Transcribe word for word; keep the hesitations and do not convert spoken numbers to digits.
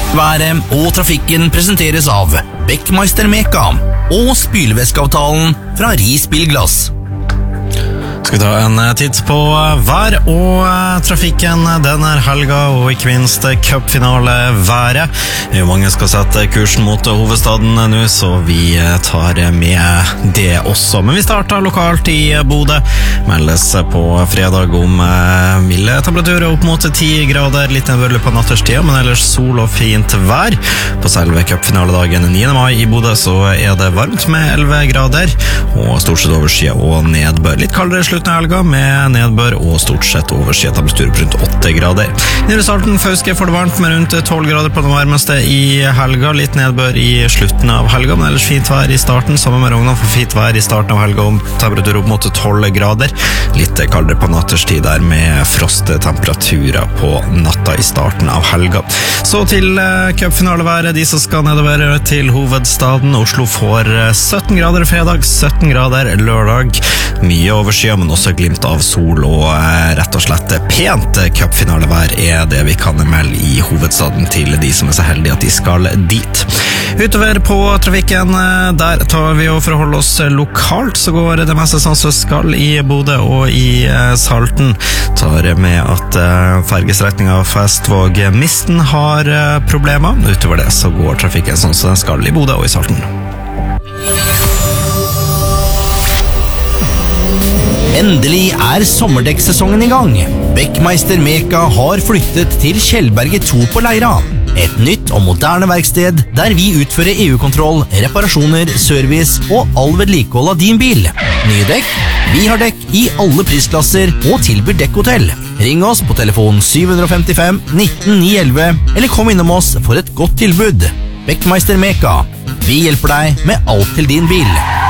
Været og trafikken presenteres av Beckmeister Meka og spylevæskeavtalen fra Ris Bilglass. Skal vi ta en titt på vær og trafikken denne helga, og ikke minst cupfinale været. Det er jo mange skal sette kursen mot hovedstaden nå, så vi tar med det også. Men vi starter lokalt i Bodø. Meldes på fredag om milde temperaturer opp mot ti grader, litt nedbørlig på natterstid, men ellers sol og fint vær. På selve cupfinaledagen niende mai i Bodø så er det varmt med elleve grader, og stort sett overskyet og nedbør. Litt kaldere slutten av helga med nedbør og stort sett overskyet temperatur på rundt åtte grader. Nede i Salten Fauske får det varmt med rundt tolv grader på det varmeste i helga. Litt nedbør i slutten av helga, men ellers fint vær i starten. Sammen med Rognan for fint vær i starten av helga om temperatur opp mot tolv grader. Litt kaldere på natterstid der med frosttemperaturer på natta i starten av helga. Så til cupfinaleværet, de som skal nedover til hovedstaden. Oslo får sytten grader fredag, sytten grader lørdag. Mye overskyet, men også glimt av sol og eh, rett og slett pent cupfinalevær er det vi kan melde i hovedstaden til de som er så heldige at de skal dit. Utover på trafikken, der tar vi og forholder oss lokalt, så går det meste sånn som skal i Bodø og i eh, Salten. Tar med at eh, fergestrekningen Festvåg-Misten har eh, problemer. Utover det så går trafikken sånn som den skal i Bodø og i Salten. Endelig er sommerdekksesongen i gang. Beckmeister Meka har flyttet til Kjellberget to på Leira. Et nytt og moderne verksted der vi utfører E U-kontroll, reparasjoner, service og all vedlikehold av din bil. Nye dekk? Vi har dekk i alle prisklasser og tilbyr dekkhotell. Ring oss på telefon syv fem fem nitten ni elleve eller kom innom oss for et godt tilbud. Beckmeister Meka. Vi hjelper deg med alt til din bil.